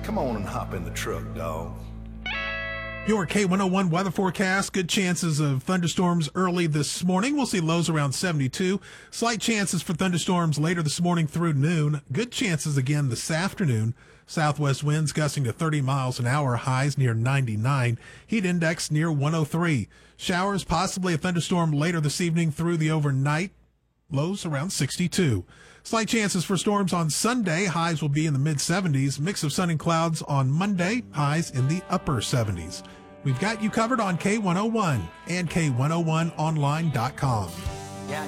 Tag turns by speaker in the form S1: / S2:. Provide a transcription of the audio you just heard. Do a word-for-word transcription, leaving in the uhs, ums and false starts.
S1: come on and hop in the truck, dawg.
S2: Your K one oh one weather forecast. Good chances of thunderstorms early this morning. We'll see lows around seventy-two. Slight chances for thunderstorms later this morning through noon. Good chances again this afternoon. Southwest winds gusting to thirty miles an hour. Highs near ninety-nine. Heat index near one oh three. Showers, possibly a thunderstorm later this evening through the overnight. Lows around sixty-two. Slight chances for storms on Sunday. Highs will be in the mid seventies. Mix of sun and clouds on Monday. Highs in the upper seventies. We've got you covered on K one oh one and K one oh one online dot com.